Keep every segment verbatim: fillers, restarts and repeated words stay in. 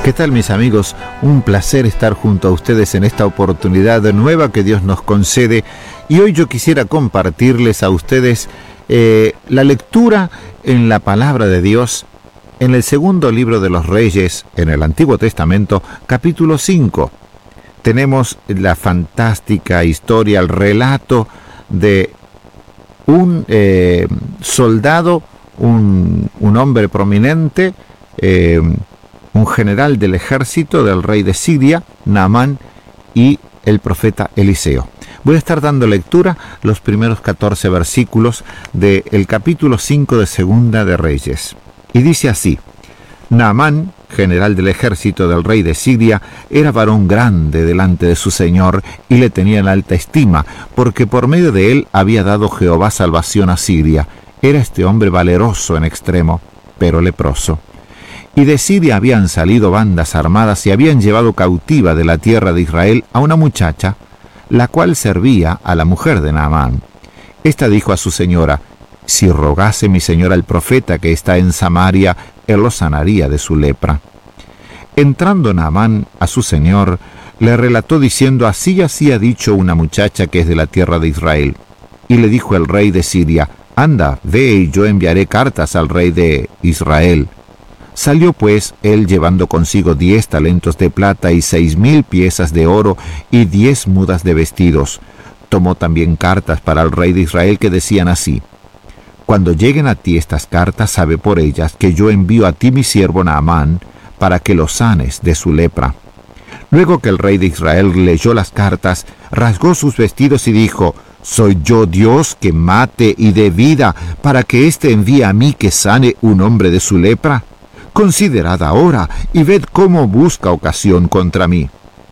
¿Qué tal, mis amigos? Un placer estar junto a ustedes en esta oportunidad nueva que Dios nos concede. Y hoy yo quisiera compartirles a ustedes eh, la lectura en la palabra de Dios en el segundo libro de los Reyes, en el Antiguo Testamento, capítulo cinco. Tenemos la fantástica historia, el relato de un eh, soldado, un, un hombre prominente, eh, un general del ejército del rey de Siria, Naamán, y el profeta Eliseo. Voy a estar dando lectura los primeros catorce versículos del capítulo cinco de Segunda de Reyes. Y dice así: Naamán, general del ejército del rey de Siria, era varón grande delante de su señor y le tenía en alta estima, porque por medio de él había dado Jehová salvación a Siria. Era este hombre valeroso en extremo, pero leproso. Y de Siria habían salido bandas armadas y habían llevado cautiva de la tierra de Israel a una muchacha, la cual servía a la mujer de Naamán. Esta dijo a su señora: si rogase mi señor al profeta que está en Samaria, él lo sanaría de su lepra. Entrando Naamán a su señor, le relató diciendo: así y así ha dicho una muchacha que es de la tierra de Israel. Y le dijo el rey de Siria: anda, ve y yo enviaré cartas al rey de Israel. Salió pues él llevando consigo diez talentos de plata y seis mil piezas de oro y diez mudas de vestidos. Tomó también cartas para el rey de Israel que decían así: cuando lleguen a ti estas cartas, sabe por ellas que yo envío a ti mi siervo Naamán para que lo sanes de su lepra. Luego que el rey de Israel leyó las cartas, rasgó sus vestidos y dijo: ¿soy yo Dios que mate y dé vida para que éste envíe a mí que sane un hombre de su lepra? Considerad ahora y ved cómo busca ocasión contra mí.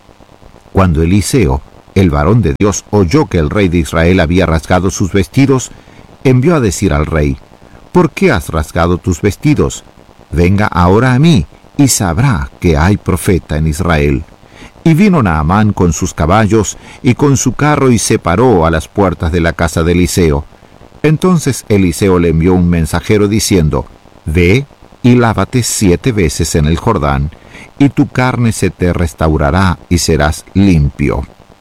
Cuando Eliseo, el varón de Dios, oyó que el rey de Israel había rasgado sus vestidos, envió a decir al rey: ¿por qué has rasgado tus vestidos? Venga ahora a mí, y sabrá que hay profeta en Israel. Y vino Naamán con sus caballos y con su carro y se paró a las puertas de la casa de Eliseo. Entonces Eliseo le envió un mensajero diciendo: ve y lávate siete veces en el Jordán, y tu carne se te restaurará y serás limpio.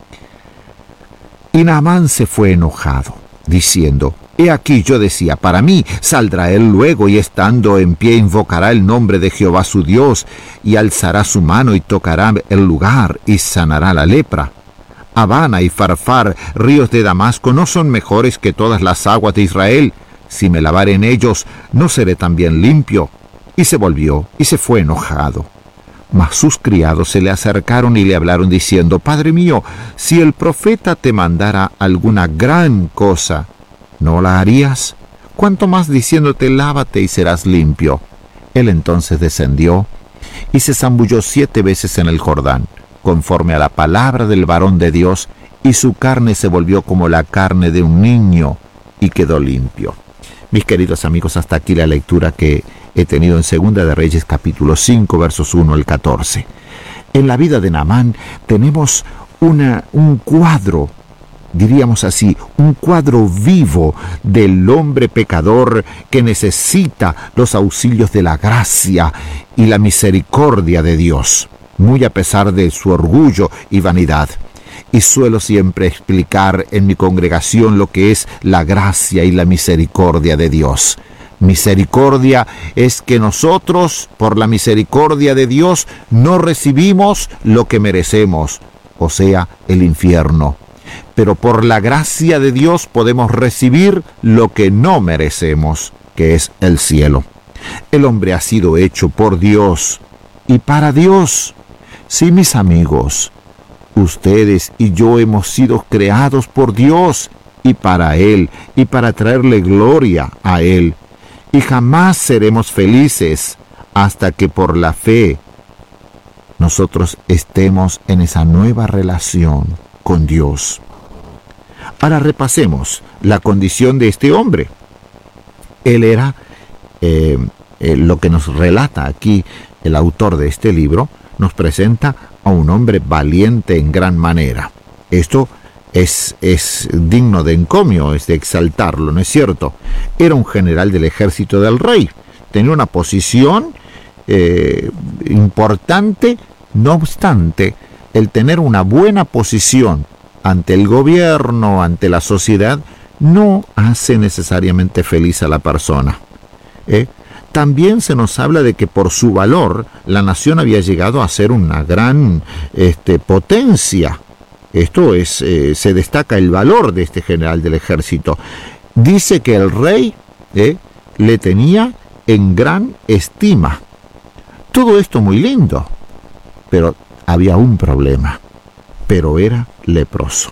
Y Naamán se fue enojado, diciendo: he aquí yo decía, para mí saldrá él luego, y estando en pie invocará el nombre de Jehová su Dios, y alzará su mano y tocará el lugar, y sanará la lepra. Habana y Farfar, ríos de Damasco, ¿no son mejores que todas las aguas de Israel? Si me lavare en ellos, ¿no seré también limpio? Y se volvió, y se fue enojado. Mas sus criados se le acercaron y le hablaron diciendo: Padre mío, si el profeta te mandara alguna gran cosa, ¿no la harías? Cuanto más diciéndote: lávate y serás limpio. Él entonces descendió y se zambulló siete veces en el Jordán, conforme a la palabra del varón de Dios, y su carne se volvió como la carne de un niño, y quedó limpio. Mis queridos amigos, hasta aquí la lectura que he tenido en Segunda de Reyes, capítulo cinco, versos uno al catorce. En la vida de Naamán tenemos una, un cuadro, diríamos así, un cuadro vivo del hombre pecador que necesita los auxilios de la gracia y la misericordia de Dios, muy a pesar de su orgullo y vanidad. Y suelo siempre explicar en mi congregación lo que es la gracia y la misericordia de Dios. Misericordia es que nosotros, por la misericordia de Dios, no recibimos lo que merecemos, o sea, el infierno. Pero por la gracia de Dios podemos recibir lo que no merecemos, que es el cielo. El hombre ha sido hecho por Dios y para Dios. Sí, mis amigos, ustedes y yo hemos sido creados por Dios y para Él, y para traerle gloria a Él. Y jamás seremos felices hasta que por la fe nosotros estemos en esa nueva relación con Dios. Ahora repasemos la condición de este hombre. Él era, eh, eh, lo que nos relata aquí el autor de este libro, nos presenta a un hombre valiente en gran manera. Esto es, es digno de encomio, es de exaltarlo, ¿no es cierto? Era un general del ejército del rey, tenía una posición eh, importante. No obstante, el tener una buena posición ante el gobierno, ante la sociedad, no hace necesariamente feliz a la persona. ¿eh? También se nos habla de que por su valor la nación había llegado a ser una gran este, potencia. Esto es, eh, se destaca el valor de este general del ejército. Dice que el rey eh, le tenía en gran estima. Todo esto muy lindo, pero había un problema, pero era leproso.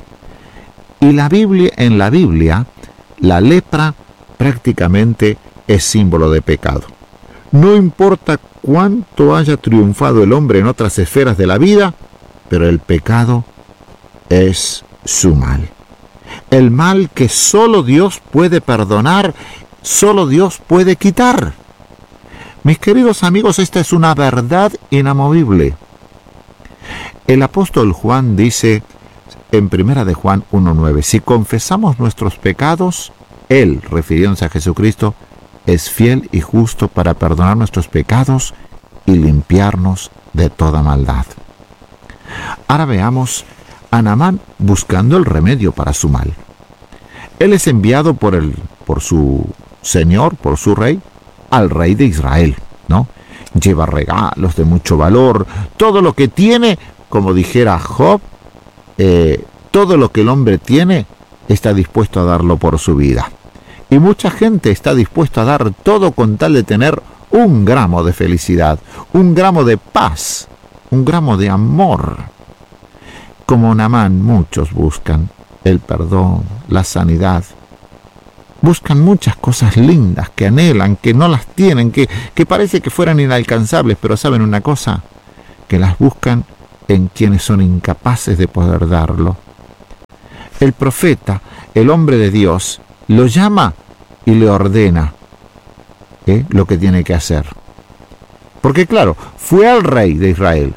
Y la Biblia, en la Biblia, la lepra prácticamente es símbolo de pecado. No importa cuánto haya triunfado el hombre en otras esferas de la vida, pero el pecado es su mal. El mal que solo Dios puede perdonar, solo Dios puede quitar. Mis queridos amigos, esta es una verdad inamovible. El apóstol Juan dice en primera de Juan uno nueve, si confesamos nuestros pecados, Él, refiriéndose a Jesucristo, es fiel y justo para perdonar nuestros pecados y limpiarnos de toda maldad. Ahora veamos a Naamán buscando el remedio para su mal. Él es enviado por, el, por su señor, por su rey, al rey de Israel, ¿no? Lleva regalos de mucho valor, todo lo que tiene, como dijera Job, eh, todo lo que el hombre tiene está dispuesto a darlo por su vida. Y mucha gente está dispuesta a dar todo con tal de tener un gramo de felicidad, un gramo de paz, un gramo de amor. Como Naamán, muchos buscan el perdón, la sanidad. Buscan muchas cosas lindas que anhelan, que no las tienen, que, que parece que fueran inalcanzables, pero ¿saben una cosa? Que las buscan en quienes son incapaces de poder darlo. El profeta, el hombre de Dios, lo llama y le ordena ¿eh? lo que tiene que hacer. Porque claro, fue al rey de Israel.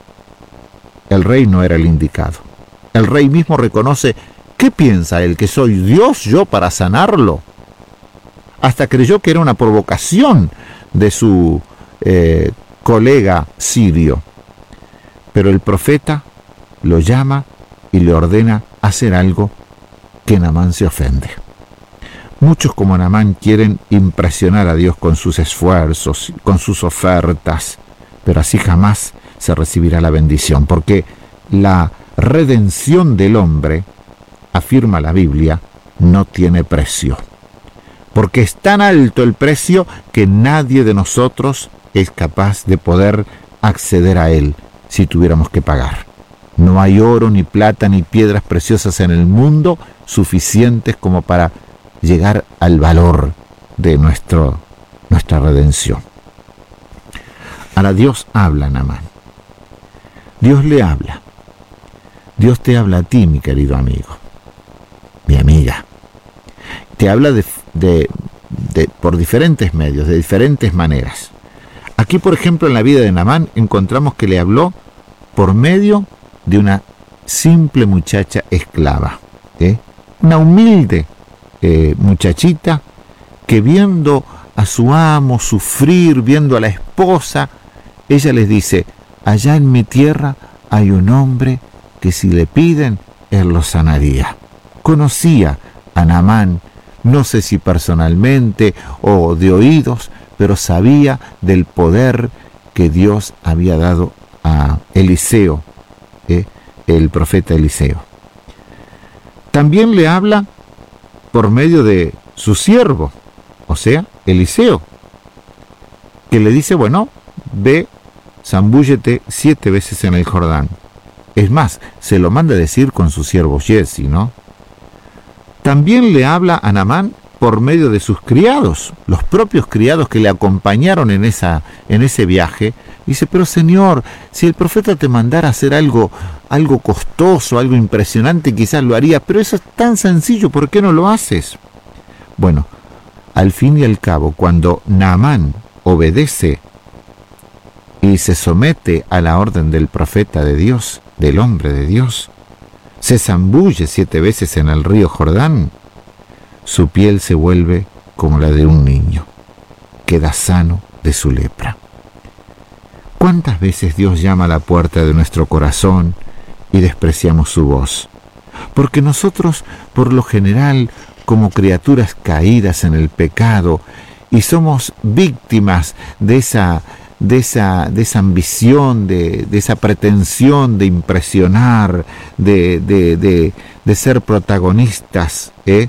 El rey no era el indicado. El rey mismo reconoce, ¿qué piensa él? ¿Que soy Dios yo para sanarlo? Hasta creyó que era una provocación de su eh, colega sirio. Pero el profeta lo llama y le ordena hacer algo que Naamán se ofende. Muchos como Naamán quieren impresionar a Dios con sus esfuerzos, con sus ofertas, pero así jamás se recibirá la bendición, porque la redención del hombre, afirma la Biblia, no tiene precio. Porque es tan alto el precio que nadie de nosotros es capaz de poder acceder a él si tuviéramos que pagar. No hay oro, ni plata, ni piedras preciosas en el mundo suficientes como para llegar al valor de nuestro, nuestra redención. Ahora Dios habla a Naamán. Dios le habla. Dios te habla a ti, mi querido amigo, mi amiga. Te habla de, de, de, por diferentes medios, de diferentes maneras. Aquí, por ejemplo, en la vida de Naamán encontramos que le habló por medio de una simple muchacha esclava, ¿eh? Una humilde eh, muchachita que viendo a su amo sufrir, viendo a la esposa, ella les dice, allá en mi tierra hay un hombre que si le piden, él lo sanaría. Conocía a Naamán, no sé si personalmente o de oídos, pero sabía del poder que Dios había dado a Eliseo, ¿eh? el profeta Eliseo. También le habla por medio de su siervo, o sea, Eliseo, que le dice, bueno, ve, zambúllete siete veces en el Jordán. Es más, se lo manda a decir con su siervo Giezi, ¿no? También le habla a Naamán por medio de sus criados, los propios criados que le acompañaron en, esa, en ese viaje. Dice, pero Señor, si el profeta te mandara a hacer algo, algo costoso, algo impresionante, quizás lo haría, pero eso es tan sencillo, ¿por qué no lo haces? Bueno, al fin y al cabo, cuando Naamán obedece y se somete a la orden del profeta de Dios, del hombre de Dios, se zambulle siete veces en el río Jordán, su piel se vuelve como la de un niño, queda sano de su lepra. ¿Cuántas veces Dios llama a la puerta de nuestro corazón y despreciamos su voz? Porque nosotros, por lo general, como criaturas caídas en el pecado, y somos víctimas de esa, de esa, de esa ambición, de, de esa pretensión de impresionar, de, de, de, de ser protagonistas, ¿eh?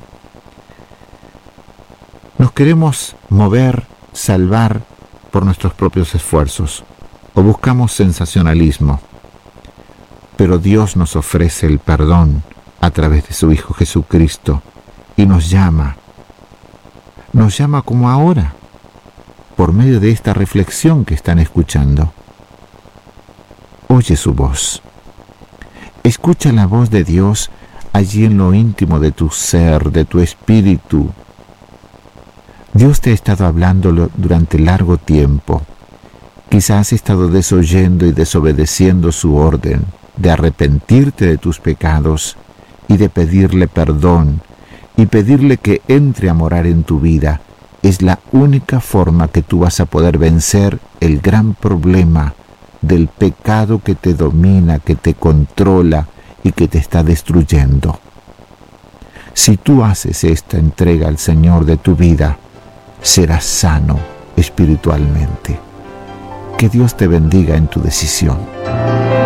Nos queremos mover, salvar por nuestros propios esfuerzos, o buscamos sensacionalismo. Pero Dios nos ofrece el perdón a través de su Hijo Jesucristo y nos llama. Nos llama como ahora, por medio de esta reflexión que están escuchando. Oye su voz. Escucha la voz de Dios allí en lo íntimo de tu ser, de tu espíritu. Dios te ha estado hablando durante largo tiempo. Quizás has estado desoyendo y desobedeciendo su orden de arrepentirte de tus pecados y de pedirle perdón y pedirle que entre a morar en tu vida. Es la única forma que tú vas a poder vencer el gran problema del pecado que te domina, que te controla y que te está destruyendo. Si tú haces esta entrega al Señor de tu vida, serás sano espiritualmente. Que Dios te bendiga en tu decisión.